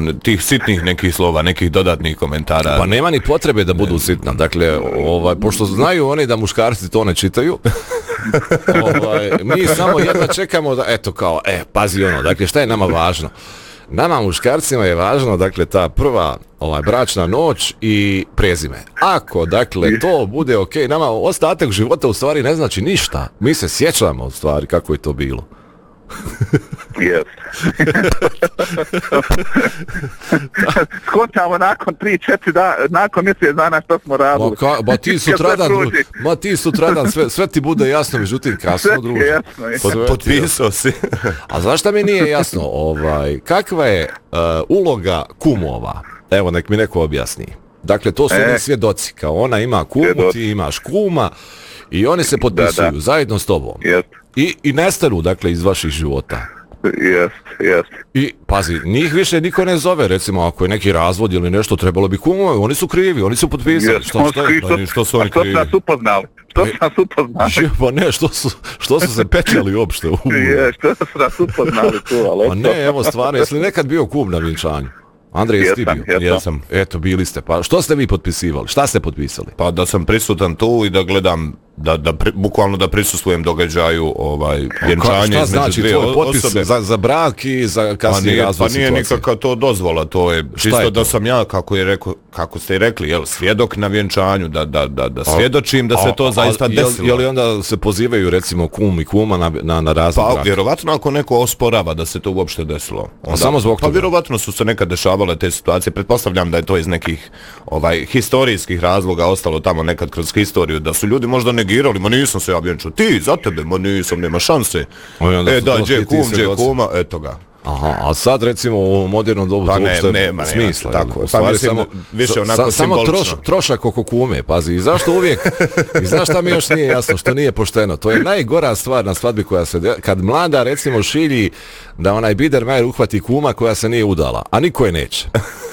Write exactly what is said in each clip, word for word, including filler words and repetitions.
tih sitnih nekih slova, nekih dodatnih komentara. Pa nema ni potrebe da budu sitna. Dakle, ovaj, pošto znaju oni da muškarci to ne čitaju, ovaj, mi samo jedva čekamo da, eto kao, e, pazi ono, dakle, šta je nama važno? Nama muškarcima je važno, dakle, ta prva ovaj, bračna noć i prezime. Ako, dakle, to bude ok, nama ostatak života u stvari ne znači ništa. Mi se sjećamo od stvari kako je to bilo. Yes. Skontamo nakon tri četiri da, nakon mjesec dana što smo radili. Ma, ka, ba ti sutradan, ma ti sutradan, sve, sve ti bude jasno, međutim kasno, druže. Sve jasno, je. Pod, potpisao si. A znaš šta mi nije jasno? Ovaj, kakva je uh, uloga kumova? Evo, nek mi neko objasni. Dakle, to su e. oni svjedoci. Kao ona ima kumu, svjedoci. Ti imaš kuma i oni se potpisuju da, da. zajedno s tobom. Yes. I, I nestanu, dakle, iz vaših života. Jest, jest. I, pazi, njih više niko ne zove, recimo, ako je neki razvod ili nešto, trebalo bi kumove, oni su krivi, oni su potpisali. Jest, šta, šta, što, što su oni krivi? A što su nas upoznali? Što su nas upoznali? Pa ne, što su, što su se pečali uopšte? Je, što su nas upoznali tu, ali... Pa ne, evo, stvarno, jesi li nekad bio kum na vjenčanju? Andrej, jesi ti bio? Jesam. Eto, bili ste. Pa što ste vi potpisivali? Šta ste potpisali? Pa da sam prisutan tu i da gledam, da, da pri, bukvalno da prisustvujem događaju ovaj, vjenčanje. Šta znači tvoj potpis za, za brak i za kasnije razvoj situacije? Pa nije nikakva to dozvola, to je čisto je da sam ja, kako je rekao, kako ste i rekli, jel, svjedok na vjenčanju, da, da, da, da svjedočim da se to a, zaista a, desilo. Je li onda se pozivaju, recimo, kum i kuma na, na, na razvoj pa, braka? Pa vjerovatno ako neko osporava da se to uopšte desilo. Onda, samo zbog toga? Pa vjerovatno su se nekad dešavale te situacije. Pretpostavljam da je to iz nekih ovaj, historijskih razloga ostalo tamo nekad kroz historiju, da su ljudi možda negirali, ma nisam se ja vjenčao, ti za tebe, ma nisam, nema šanse. E da, dje kum, dje kuma, eto ga. Aha, a sad recimo u modernom dobu pa to uopšte ne, nema, smisla. Nema, tako, pa mislim, samo, više onako sa, samo troš, trošak oko kume, pazi, i zašto uvijek, i znaš šta mi još nije jasno, što nije pošteno, to je najgora stvar na svadbi koja se, de, kad mlada recimo šilji da onaj Biedermeier uhvati kuma koja se nije udala, a niko je neće.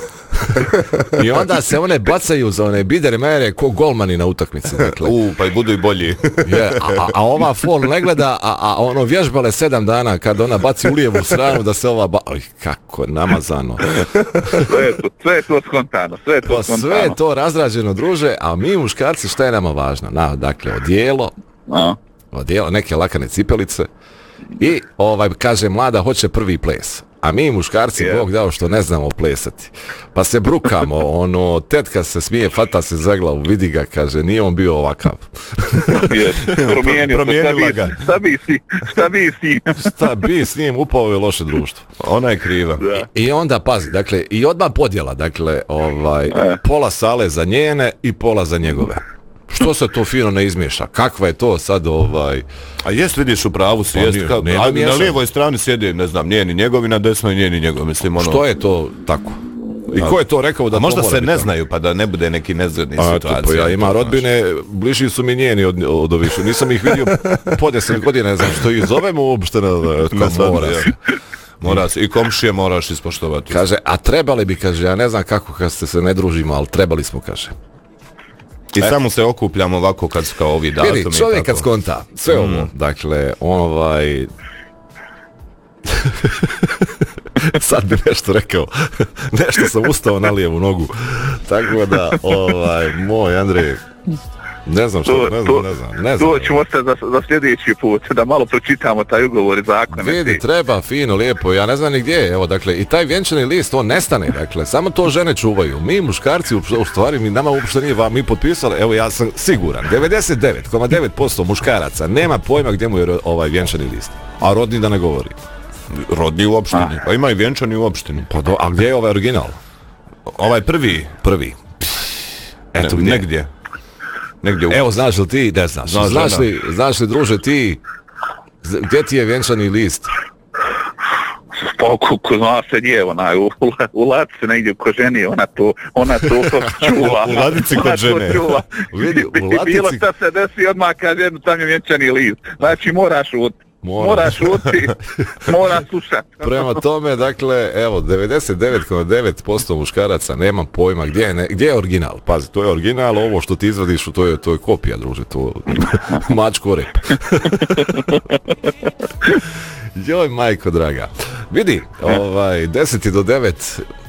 I onda se one bacaju za one Biedermeiere ko golmani na utakmici. Dakle. U, pa i budu i bolji. Je, a, a ova fol ne gleda, a, a ono vježbale sedam dana kad ona baci u lijevu stranu da se ova ba... Oj, kako namazano. Sve je to, sve je to skontano, sve je to pa, skontano. Sve je to razrađeno, druže, a mi muškarci šta je nama važno? Na, dakle, odijelo, a? odijelo, neke lakane cipelice i ovaj kaže mlada hoće prvi ples. A mi muškarci, yeah. Bog dao što ne znamo plesati. Pa se brukamo, ono, tetka se smije, fata se za glavu, vidi ga, kaže, nije on bio ovakav. Promijenio, promijenila ga. Šta bi si, šta bi s njim? Šta bi s njim, upao je loše društvo. Ona je kriva. I, I onda, pazi, dakle, i odmah podjela, dakle, ovaj, e. pola sale za njene i pola za njegove. Što se to fino ne izmiješa? Kakva je to sad ovaj... A jest, vidiš, u pravu si, jest, ka... a na lijevoj strani sjede, ne znam, njeni njegovi, na desnoj njeni njegovi, mislim, ono... Što je to tako? I ko je to rekao da to možda se ne biti? znaju, pa da ne bude neki nezgodni situacija. Pa ja ima rodbine, bliži su mi njeni od, od ovih, nisam ih vidio po deset godina, ne znam što ih zovemo uopšte, ne znam, mora se. Mora se, i komšije moraš ispoštovati. Kaže, a trebali bi, kaže, ja ne znam kako kad ste se ne družimo, ali trebali smo, kaže. I e. samo se okupljamo ovako kad su kao ovi datumi. Vidi, čovjek kad skonta sve ovo, mm. dakle, ovaj... Sad bi nešto rekao, nešto sam ustao na lijevu nogu, tako da, ovaj, moj Andrej, ne znam što, ne znam, ne znam, ne znam. To ćemo se za, za sljedeći put, da malo pročitamo taj ugovor i zakon. Vidi, treba, fino, lijepo, ja ne znam ni gdje, evo, dakle, i taj vjenčani list, on nestane, dakle, samo to žene čuvaju. Mi, muškarci, u, u stvari, mi, nama uopšte nije vam, mi potpisali, evo, ja sam siguran, devedeset devet zarez devet posto muškaraca nema pojma gdje mu je ovaj vjenčani list, a rodni da ne govori. Rodni u opštini, a. Pa ima i vjenčani u opštini. Pa do, a gdje je ovaj original? Ovaj prvi? Prvi. Eto, ne, negdje. Negdje u... Evo, znaš li ti, ne znaš, znaš, znaš, li, znaš li, druže, ti, gdje ti je vjenčani list? Pa, ko zna se gdje, onaj, u, u ladici negdje ko ženi, ona to, ona to čuva. U ladici kod žene. Vidi, u ladici... Bilo šta se desi, odmah kaže, tam je vjenčani list. Znači, moraš ut. Mora. Moraš uti, moraš slušati. Prema tome, dakle, evo, devedeset devet zarez devet posto muškaraca nema pojma gdje je, ne, gdje je original. Pazi, to je original, ovo što ti izvadiš, to je, to je kopija, druže, to mačko rep. Joj, majko draga. Vidi, ovaj, deset do devet